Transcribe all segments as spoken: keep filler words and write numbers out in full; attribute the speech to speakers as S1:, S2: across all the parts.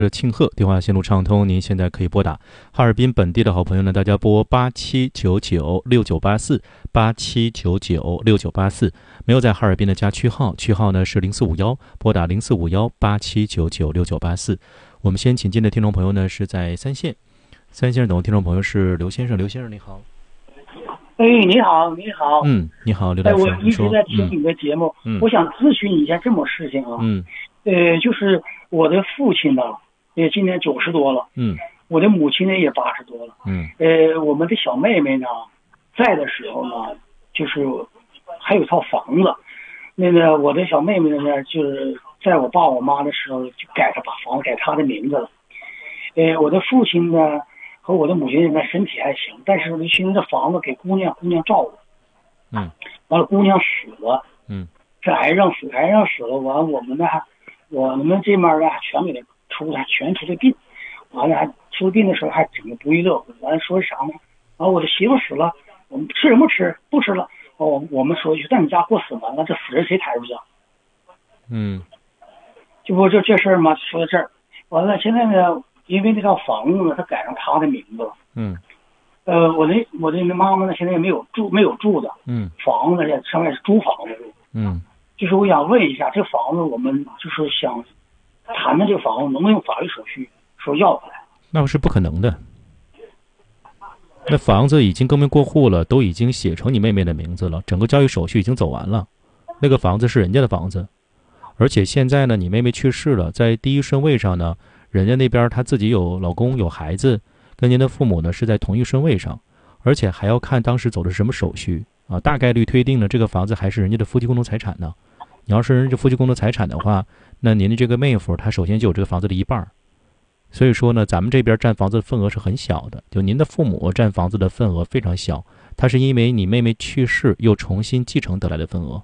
S1: 庆贺电话线路畅通，您现在可以拨打哈尔滨本地的好朋友呢，大家拨八七九九六九八四八七九九六九八四，没有在哈尔滨的加区号，区号呢是零四五幺，拨打零四五幺八七九九六九八四。我们先请进的听众朋友呢是在三线，三线等的听众朋友是刘先生，刘先生你好。
S2: 哎，你好，你好。
S1: 嗯，你好，刘大师。
S2: 哎，我一直在听你的节目，
S1: 嗯、
S2: 我想咨询一下这么事情啊。
S1: 嗯。
S2: 呃，就是我的父亲呢，也今年九十多了。
S1: 嗯。
S2: 我的母亲呢也八十多了。
S1: 嗯。
S2: 呃，我们的小妹妹呢，在的时候呢，就是还有套房子。那个我的小妹妹呢，就是在我爸我妈的时候就改她把房子改她的名字了。呃，我的父亲呢和我的母亲呢身体还行，但是呢，现在这房子给姑娘姑娘照顾。
S1: 嗯。
S2: 完了，姑娘死了。
S1: 嗯。
S2: 是癌症死，癌症死了。完，我们呢，我们这边呢全给他出了，全出的病。完了，还出病的时候还整个不亦乐乎。完了说啥呢？完了我的媳妇死了，我们吃什么吃？不吃了。哦，我们说一句，在你家过死完了，这死人谁抬出去？
S1: 嗯。
S2: 就不就这事儿嘛，说到这儿。完了，现在呢，因为那套房子呢，他改成他的名字了。
S1: 嗯。
S2: 呃，我的我的妈妈呢，现在也没有住，没有住的。
S1: 嗯。
S2: 房子呢，上面是租房子。
S1: 嗯。
S2: 就是我想问一下，这房子我们就是想谈的这个房子能不能用法律手续说要回来？
S1: 那是不可能的。那房子已经更名过户了，都已经写成你妹妹的名字了，整个交易手续已经走完了。那个房子是人家的房子，而且现在呢，你妹妹去世了，在第一顺位上呢，人家那边她自己有老公有孩子，跟您的父母呢是在同一顺位上，而且还要看当时走的是什么手续啊，大概率推定呢，这个房子还是人家的夫妻共同财产呢。你要是人家夫妻共同财产的话，那您的这个妹夫他首先就有这个房子的一半，所以说呢，咱们这边占房子的份额是很小的，就您的父母占房子的份额非常小，他是因为你妹妹去世又重新继承得来的份额。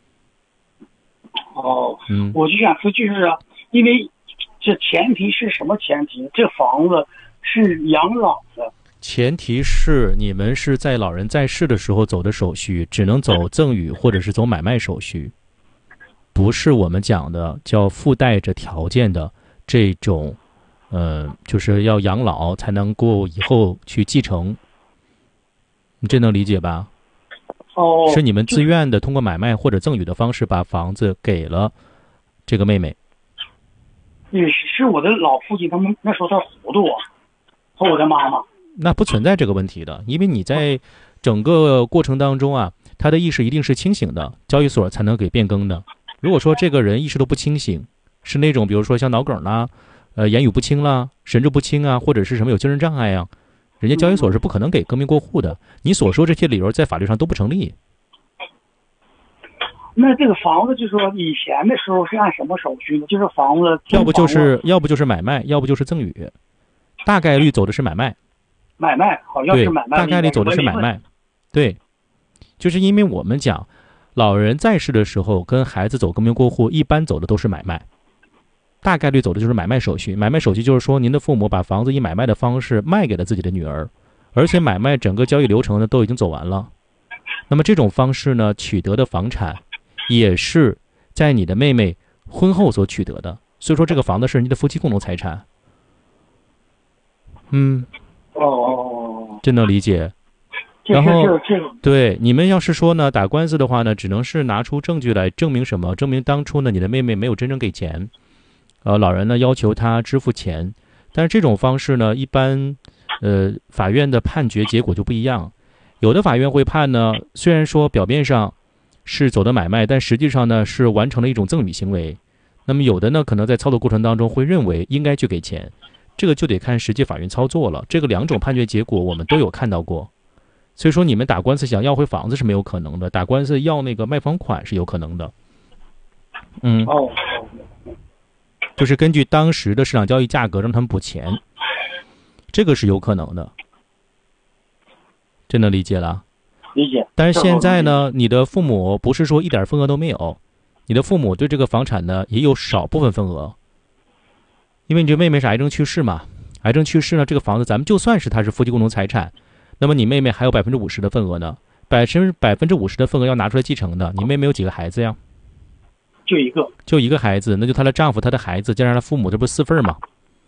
S2: 哦，
S1: 嗯，
S2: 我就想说，就是因为这前提是什么前提？这房子是养老的。
S1: 前提是你们是在老人在世的时候走的手续，只能走赠与或者是走买卖手续，不是我们讲的叫附带着条件的这种，呃，就是要养老才能够以后去继承。你这能理解吧？
S2: 哦，
S1: 是你们自愿的通过买卖或者赠与的方式把房子给了这个妹妹。
S2: 也是我的老父亲，他们那时候他糊涂啊，和我的妈妈。
S1: 那不存在这个问题的，因为你在整个过程当中啊，他的意识一定是清醒的，交易所才能给变更的。如果说这个人意识都不清醒，是那种比如说像脑梗啦、呃言语不清啦、神志不清啊，或者是什么有精神障碍啊，人家交易所是不可能给更名过户的。你所说这些理由在法律上都不成立。
S2: 那这个房子就是说以前的时候是按什么手续呢？就是房子
S1: 要不就是要不就是买卖，要不就是赠与，大概率走的是买卖。
S2: 买卖好像是买卖，
S1: 大概率走的是买卖。对，就是因为我们讲老人在世的时候跟孩子走更名过户，一般走的都是买卖，大概率走的就是买卖手续。买卖手续就是说您的父母把房子以买卖的方式卖给了自己的女儿，而且买卖整个交易流程呢都已经走完了。那么这种方式呢取得的房产也是在你的妹妹婚后所取得的，所以说这个房子是你的夫妻共同财产。嗯，
S2: 哦，
S1: 真能理解。然后对你们要是说呢打官司的话呢，只能是拿出证据来证明什么？证明当初呢你的妹妹没有真正给钱，呃，老人呢要求她支付钱，但是这种方式呢，一般呃法院的判决结果就不一样。有的法院会判呢，虽然说表面上是走的买卖，但实际上呢是完成了一种赠与行为。那么有的呢可能在操作过程当中会认为应该去给钱。这个就得看实际法院操作了，这个两种判决结果我们都有看到过，所以说你们打官司想要回房子是没有可能的，打官司要那个卖房款是有可能的。嗯，
S2: 哦，
S1: 就是根据当时的市场交易价格让他们补钱，这个是有可能的。真的理解了？
S2: 理解。
S1: 但是现在呢，你的父母不是说一点份额都没有，你的父母对这个房产呢也有少部分份额。因为你这妹妹是癌症去世嘛，癌症去世呢，这个房子咱们就算是她是夫妻共同财产，那么你妹妹还有百分之五十的份额呢，百分百分之五十的份额要拿出来继承的。你妹妹有几个孩子呀？
S2: 就一个，
S1: 就一个孩子，那就她的丈夫、她的孩子加上她父母，这不是四份吗？